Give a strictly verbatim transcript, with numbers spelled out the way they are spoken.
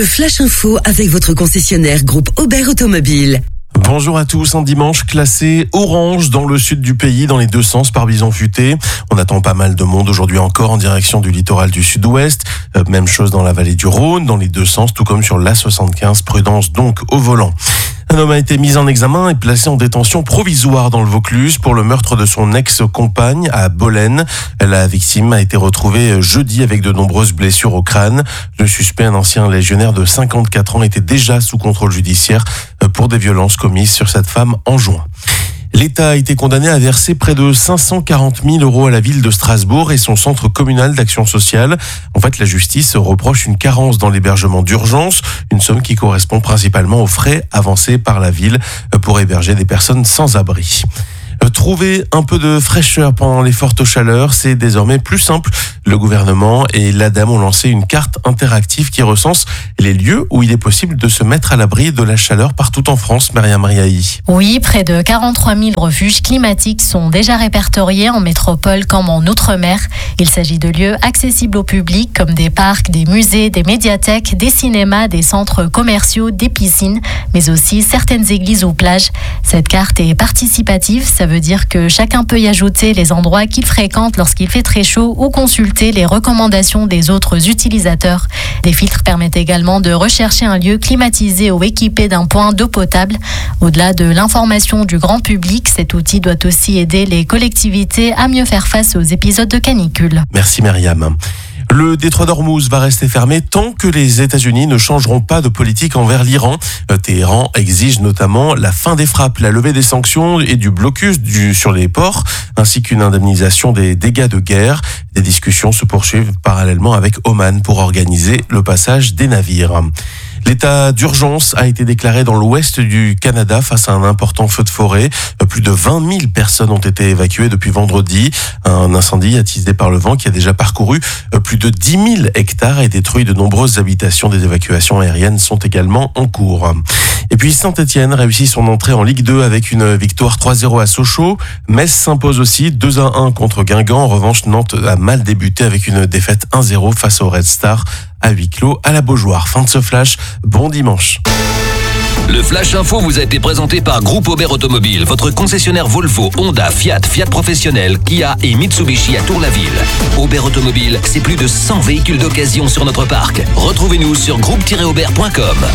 Flash Info avec votre concessionnaire groupe Aubert Automobile. Bonjour à tous, un dimanche classé orange dans le sud du pays, dans les deux sens par bison futé. On attend pas mal de monde aujourd'hui encore en direction du littoral du sud-ouest. Euh, même chose dans la vallée du Rhône, dans les deux sens, tout comme sur l'A soixante-quinze. Prudence donc au volant. Un homme a été mis en examen et placé en détention provisoire dans le Vaucluse pour le meurtre de son ex-compagne à Bolène. La victime a été retrouvée jeudi avec de nombreuses blessures au crâne. Le suspect, un ancien légionnaire de cinquante-quatre ans, était déjà sous contrôle judiciaire pour des violences commises sur cette femme en juin. L'État a été condamné à verser près de cinq cent quarante mille euros à la ville de Strasbourg et son centre communal d'action sociale. En fait, la justice reproche une carence dans l'hébergement d'urgence, une somme qui correspond principalement aux frais avancés par la ville pour héberger des personnes sans abri. Trouver un peu de fraîcheur pendant les fortes chaleurs, c'est désormais plus simple. Le gouvernement et l'ADEME ont lancé une carte interactive qui recense les lieux où il est possible de se mettre à l'abri de la chaleur partout en France. Myriam Riahi. Oui, près de quarante-trois mille refuges climatiques sont déjà répertoriés en métropole comme en Outre-mer. Il s'agit de lieux accessibles au public comme des parcs, des musées, des médiathèques, des cinémas, des centres commerciaux, des piscines, mais aussi certaines églises ou plages. Cette carte est participative, ça veut dire que chacun peut y ajouter les endroits qu'il fréquente lorsqu'il fait très chaud ou consulter les recommandations des autres utilisateurs. Des filtres permettent également de rechercher un lieu climatisé ou équipé d'un point d'eau potable. Au-delà de l'information du grand public, cet outil doit aussi aider les collectivités à mieux faire face aux épisodes de canicule. Merci Myriam. Le détroit d'Ormuz va rester fermé tant que les États-Unis ne changeront pas de politique envers l'Iran. Téhéran exige notamment la fin des frappes, la levée des sanctions et du blocus du, sur les ports, ainsi qu'une indemnisation des dégâts de guerre. Des discussions se poursuivent parallèlement avec Oman pour organiser le passage des navires. L'état d'urgence a été déclaré dans l'ouest du Canada face à un important feu de forêt. Plus de vingt mille personnes ont été évacuées depuis vendredi. Un incendie attisé par le vent qui a déjà parcouru plus de dix mille hectares et détruit de nombreuses habitations. Des évacuations aériennes sont également en cours. Et puis Saint-Etienne réussit son entrée en Ligue deux avec une victoire trois zéro à Sochaux. Metz s'impose aussi deux à un contre Guingamp. En revanche, Nantes a mal débuté avec une défaite un zéro face au Red Star à huis clos à la Beaujoire. Fin de ce flash, bon dimanche. Le Flash Info vous a été présenté par Groupe Aubert Automobile, votre concessionnaire Volvo, Honda, Fiat, Fiat Professionnel, Kia et Mitsubishi à Tour-la-Ville. Aubert Automobile, c'est plus de cent véhicules d'occasion sur notre parc. Retrouvez-nous sur groupe tiret aubert point com.